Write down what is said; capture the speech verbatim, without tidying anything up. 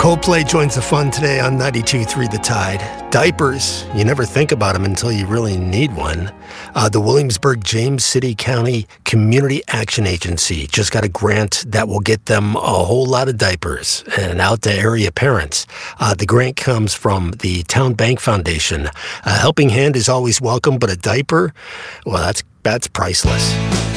Coldplay joins the fun today on ninety-two point three The Tide. Diapers, you never think about them until you really need one. Uh, the Williamsburg-James City County Community Action Agency just got a grant that will get them a whole lot of diapers and out to area parents. Uh, the grant comes from the Town Bank Foundation. A helping hand is always welcome, but a diaper, well, that's that's priceless.